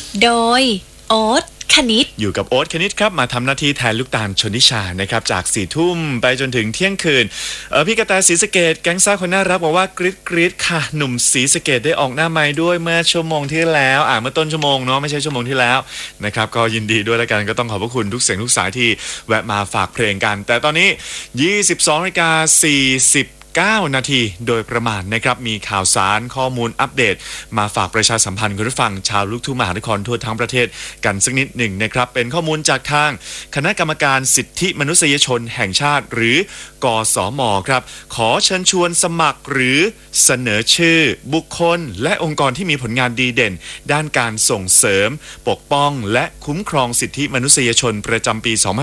โดยโอ๊ตคณิตอยู่กับโอ๊ตคณิตครับมาทำหน้าที่แทนลูกตาลชนทิชานะครับจาก4 ทุ่มไปจนถึงเที่ยงคืนพี่กระแตศรีสะเกษแก๊งซ่าคนน่ารักบอกว่ากรี๊ดค่ะหนุ่มศรีสะเกษได้ออกหน้าไมค์ด้วยเมื่อชั่วโมงที่แล้วเมื่อต้นชั่วโมงเนาะไม่ใช่ชั่วโมงที่แล้วนะครับก็ยินดีด้วยแล้วกันก็ต้องขอบพระคุณทุกเสียงทุกสายที่แวะมาฝากเพลงกันแต่ตอนนี้ 22:49 นาทีโดยประมาณนะครับมีข่าวสารข้อมูลอัปเดตมาฝากประชาสัมพันธ์คุณผู้ฟังชาวลูกทุ่งมหานครทั่วทั้งประเทศกันสักนิดหนึ่งนะครับเป็นข้อมูลจากทางคณะกรรมการสิทธิมนุษยชนแห่งชาติหรือกสม.ครับขอเชิญชวนสมัครหรือเสนอชื่อบุคคลและองค์กรที่มีผลงานดีเด่นด้านการส่งเสริมปกป้องและคุ้มครองสิทธิมนุษยชนประจำปี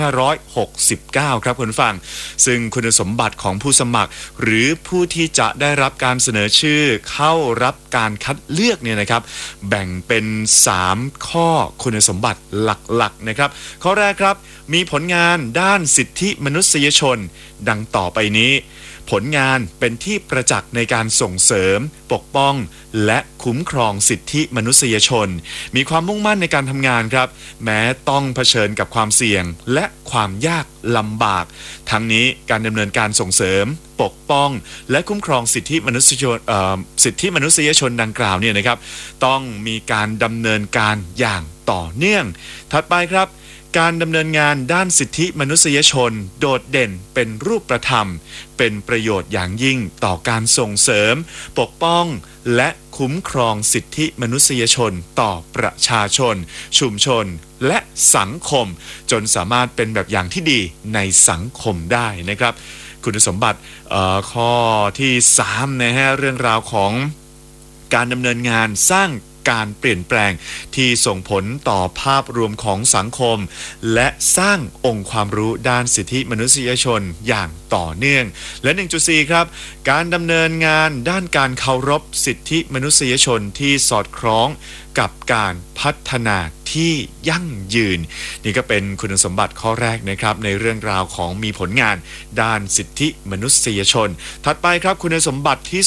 2569 ครับคุณผู้ฟังซึ่งคุณสมบัติของผู้สมัครหรือผู้ที่จะได้รับการเสนอชื่อเข้ารับการคัดเลือกเนี่ยนะครับแบ่งเป็น3ข้อคุณสมบัติหลักๆนะครับข้อแรกครับมีผลงานด้านสิทธิมนุษยชนดังต่อไปนี้ผลงานเป็นที่ประจักษ์ในการส่งเสริมปกป้องและคุ้มครองสิทธิมนุษยชนมีความมุ่งมั่นในการทำงานครับแม้ต้องเผชิญกับความเสี่ยงและความยากลำบากทั้งนี้การดำเนินการส่งเสริมปกป้องและคุ้มครองสิทธิมนุษยชนดังกล่าวเนี่ยนะครับต้องมีการดำเนินการอย่างต่อเนื่องถัดไปครับการดำเนินงานด้านสิทธิมนุษยชนโดดเด่นเป็นรูปธรรมเป็นประโยชน์อย่างยิ่งต่อการส่งเสริมปกป้องและคุ้มครองสิทธิมนุษยชนต่อประชาชนชุมชนและสังคมจนสามารถเป็นแบบอย่างที่ดีในสังคมได้นะครับคุณสมบัติข้อที่3นะฮะเรื่องราวของการดำเนินงานสร้างการเปลี่ยนแปลงที่ส่งผลต่อภาพรวมของสังคมและสร้างองค์ความรู้ด้านสิทธิมนุษยชนอย่างต่อเนื่องและ 1.4 ครับการดำเนินงานด้านการเคารพสิทธิมนุษยชนที่สอดคล้องกับการพัฒนาที่ยั่งยืนนี่ก็เป็นคุณสมบัติข้อแรกนะครับในเรื่องราวของมีผลงานด้านสิทธิมนุษยชนถัดไปครับคุณสมบัติที่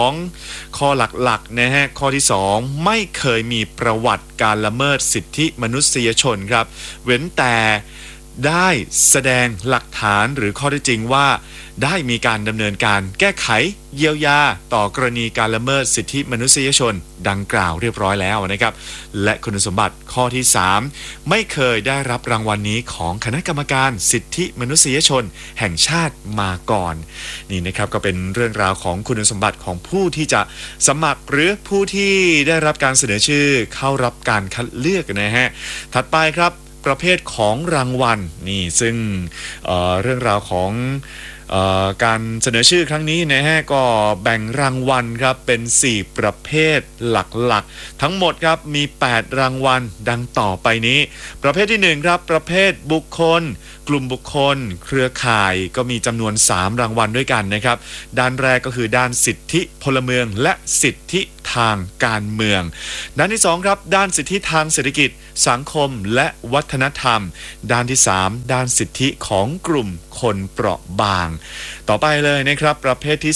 2ข้อหลักๆนะฮะข้อที่2ไม่เคยมีประวัติการละเมิดสิทธิมนุษยชนครับเว้นแต่ได้แสดงหลักฐานหรือข้อเท็จจริงว่าได้มีการดำเนินการแก้ไขเยียวยาต่อกรณีการละเมิดสิทธิมนุษยชนดังกล่าวเรียบร้อยแล้วนะครับและคุณสมบัติข้อที่3ไม่เคยได้รับรางวัลนี้ของคณะกรรมการสิทธิมนุษยชนแห่งชาติมาก่อนนี่นะครับก็เป็นเรื่องราวของคุณสมบัติของผู้ที่จะสมัครหรือผู้ที่ได้รับการเสนอชื่อเข้ารับการคัดเลือกนะฮะถัดไปครับประเภทของรางวัลนี่ซึ่งเรื่องราวของการเสนอชื่อครั้งนี้นะฮะก็แบ่งรางวัลครับเป็น4ประเภทหลักๆทั้งหมดครับมี8รางวัลดังต่อไปนี้ประเภทที่1ครับประเภทบุคคลกลุ่มบุคคลเครือข่ายก็มีจำนวน3รางวัลด้วยกันนะครับด้านแรกก็คือด้านสิทธิพลเมืองและสิทธิทางการเมืองด้านที่2ครับด้านสิทธิทางเศรษฐกิจสังคมและวัฒนธรรมด้านที่3ด้านสิทธิของกลุ่มคนเปราะบางต่อไปเลยนะครับประเภทที่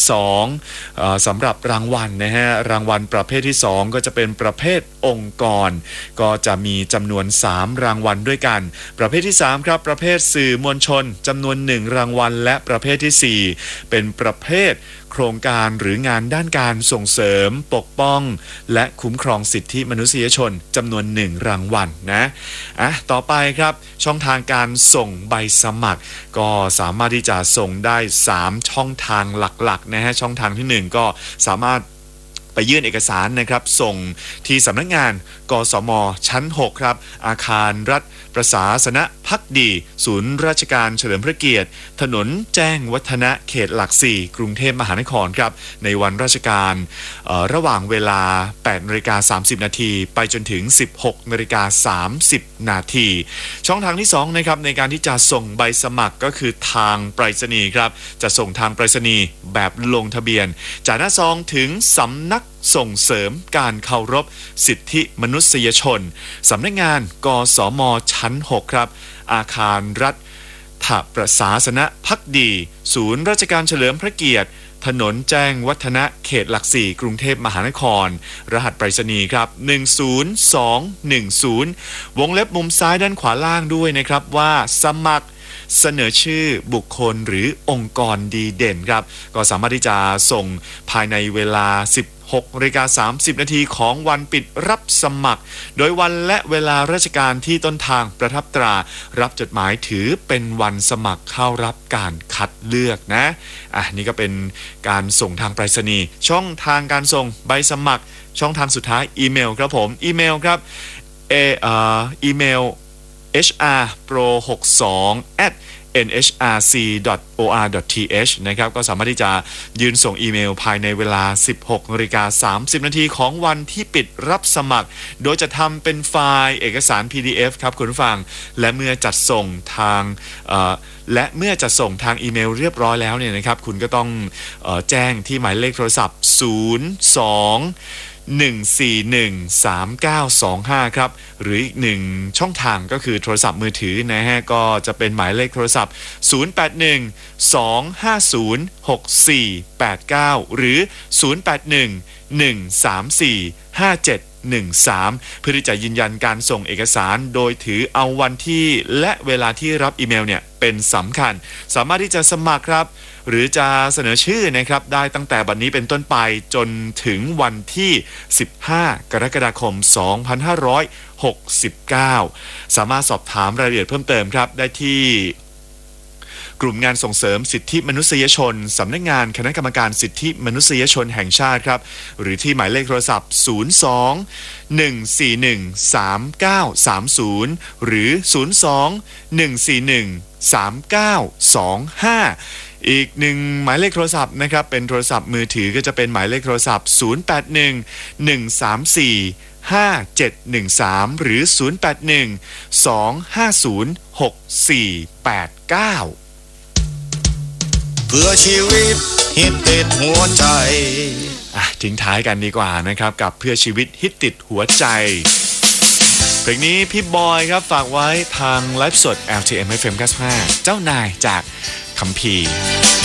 2สำหรับรางวัลนะฮะรางวัลประเภทที่2ก็จะเป็นประเภทองค์กรก็จะมีจำนวน3รางวัลด้วยกันประเภทที่3ครับประเภทสื่อมวลชนจำนวน1รางวัลและประเภทที่4เป็นประเภทโครงการหรืองานด้านการส่งเสริมปกป้องและคุ้มครองสิทธิมนุษยชนจำนวน1รางวัลนะต่อไปครับช่องทางการส่งใบสมัครก็สามารถที่จะส่งได้3ช่องทางหลักๆนะฮะช่องทางที่1ก็สามารถไปยื่นเอกสารนะครับส่งที่สำนักงานกสม.ชั้น6ครับอาคารรัฐประศาสนภักดีศูนย์ราชการเฉลิมพระเกียรติถนนแจ้งวัฒนะเขตหลัก4กรุงเทพมหานครครับในวันราชการระหว่างเวลา 8:30 น.ไปจนถึง 16:30 น.ช่องทางที่2นะครับในการที่จะส่งใบสมัครก็คือทางไปรษณีย์ครับจะส่งทางไปรษณีย์แบบลงทะเบียนจากหน้าซองถึงสำนักส่งเสริมการเคารพสิทธิมนุษยชนสำนักงานกสม.ชั้น6ครับอาคารรัฐประศาสนภักดีศูนย์ราชการเฉลิมพระเกียรติถนนแจ้งวัฒนะเขตหลัก4กรุงเทพมหานครรหัสไปรษณีย์ครับ10210วงเล็บมุมซ้ายด้านขวาล่างด้วยนะครับว่าสมัครเสนอชื่อบุคคลหรือองค์กรดีเด่นครับก็สามารถที่จะส่งภายในเวลา16:30 นาทีของวันปิดรับสมัครโดยวันและเวลาราชการที่ต้นทางประทับตรารับจดหมายถือเป็นวันสมัครเข้ารับการคัดเลือกนะนี่ก็เป็นการส่งทางไปรษณีย์ช่องทางการส่งใบสมัครช่องทางสุดท้ายอีเมลครับผมอีเมลครับอีเมลhrpro62@nhrc.or.th นะครับก็สามารถที่จะยื่นส่งอีเมลภายในเวลา 16:30 นาทีของวันที่ปิดรับสมัครโดยจะทำเป็นไฟล์เอกสาร PDF ครับคุณผู้ฟังและเมื่อจัดส่งทางอีเมลเรียบร้อยแล้วเนี่ยนะครับคุณก็ต้องแจ้งที่หมายเลขโทรศัพท์02-141-3925 ครับหรืออีกหนึ่งช่องทางก็คือโทรศัพท์มือถือนะฮะก็จะเป็นหมายเลขโทรศัพท์081-250-6489หรือ081-134-5713เพื่อที่จะยืนยันการส่งเอกสารโดยถือเอาวันที่และเวลาที่รับอีเมลเนี่ยเป็นสำคัญสามารถที่จะสมัครครับหรือจะเสนอชื่อนะครับได้ตั้งแต่บัดนี้เป็นต้นไปจนถึงวันที่15 กรกฎาคม 2569สามารถสอบถามรายละเอียดเพิ่มเติมครับได้ที่กลุ่มงานส่งเสริมสิทธิมนุษยชนสำนักงานคณะกรรมการสิทธิมนุษยชนแห่งชาติครับหรือที่หมายเลขโทรศัพท์02-141-3930หรือ02-141-3925อีกหนึ่งหมายเลขโทรศัพท์นะครับเป็นโทรศัพท์มือถือก็จะเป็นหมายเลขโทรศัพท์081-134-5713หรือ081-250-6489 เพื่อชีวิตฮิตติดหัวใจทิ้งท้ายกันดีกว่านะครับกับเพื่อชีวิตฮิตติดหัวใจเพลงนี้พี่บอยครับฝากไว้ทางไลฟ์สด LTM FM 95เจ้านายจากคัมภีร์